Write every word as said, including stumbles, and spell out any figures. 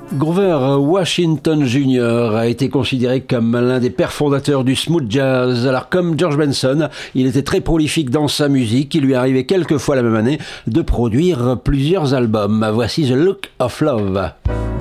Grover Washington junior a été considéré comme l'un des pères fondateurs du smooth jazz. Alors comme George Benson, il était très prolifique dans sa musique. Il lui arrivait quelquefois la même année de produire plusieurs albums. Voici The Look of Love.